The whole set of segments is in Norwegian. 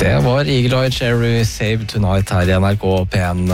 Det var Eagle Eye Cherry Save Tonight her i NRK P1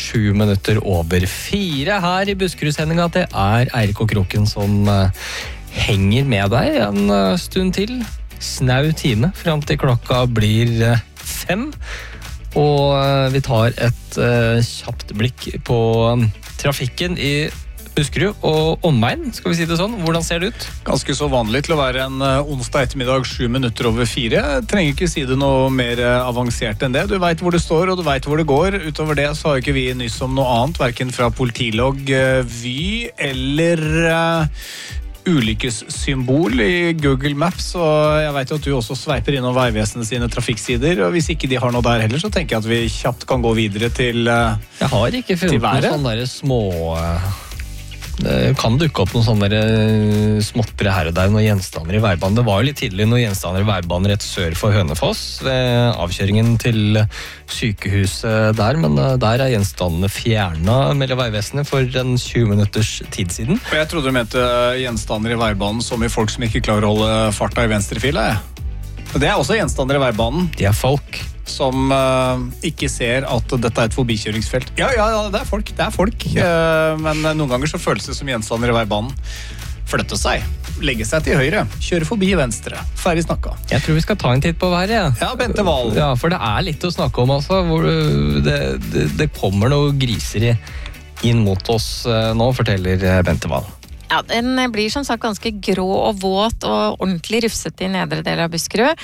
7:04 her i Buskerud-sendinga. Det Eirik og Kroken som henger med deg en stund til. Snau time frem til klokka blir 5. Og vi tar et kjapt blikk på trafikken i Buskerud og omegn, skal vi si det sånn. Hvordan ser det ut? Ganske så vanlig til å være en onsdag ettermiddag 7:07. Trenger ikke si det noe mer avansert enn det. Du vet hvor det står, og du vet hvor det går. Utover det så har ikke vi nyss om noe annet, hverken fra politilogg, Vy eller ulykkessymbol i Google Maps, og jeg vet jo at du også sveiper innom Vegvesenet sine trafikksider, og hvis ikke de har noe der heller, så tenker jeg at vi kjapt kan gå videre til Jeg har ikke funnet noen sånne der små... Det kan dukke opp noen sånne småttere her og der, noen gjenstander i veibanen. Det var jo litt tidlig noen gjenstander i veibanen rett sør for Hønefoss, ved avkjøringen til sykehuset der, men der gjenstandene fjernet mellom Vegvesenet for en 20 minutters tid siden. Og jeg trodde du mente gjenstander i veibanen som i folk som ikke klarer å holde farta i venstrefila, Det også gjenstander i veibanen. De folk. Som ikke ser at dette et forbikjøringsfelt. Ja, det er folk. Men noen ganger så føles det som gjenstander i veibanen. Flytte seg, legge seg til høyre, kjøre forbi venstre. Ferdig snakka. Jeg tror vi skal ta en titt på været, Ja, Bente Wahl. Ja, for det litt å snakke om, altså. Hvor det kommer noen griser inn mot oss nå, forteller Bente Wahl. Ja, den blir som sagt ganske grå og våt og ordentlig rufsete i nedre del av Buskerud.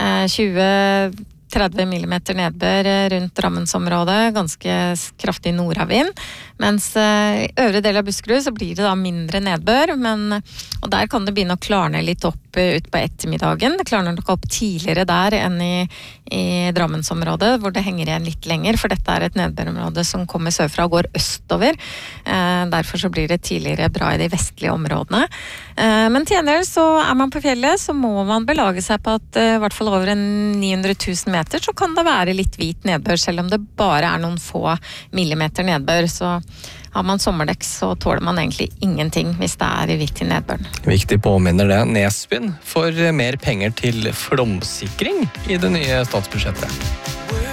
20-30 millimeter nedbør rundt Drammensområdet, ganske kraftig nordavind. Mens i øvre del av Buskerud så blir det da mindre nedbør, og der kan det begynne å klarne litt opp ut på ettermiddagen. Det klarner nok opp tidligere der enn i Drammensområdet, hvor det henger igjen litt lenger, for dette et nedbørområde som kommer sørfra og går østover. Derfor så blir det tidligere bra i de vestlige områdene. Men til gjengjeld så man på fjellet, så må man belage seg på at i hvert fall over 900 000 meter så kan det være litt hvit nedbør, selv om det bare noen få millimeter nedbør. Så har man sommerdekk, så tåler man egentlig ingenting hvis det i hvitt i nedbøren. Viktig påminner det. Nesbyen får mer penger til flomsikring i det nye statsbudsjettet.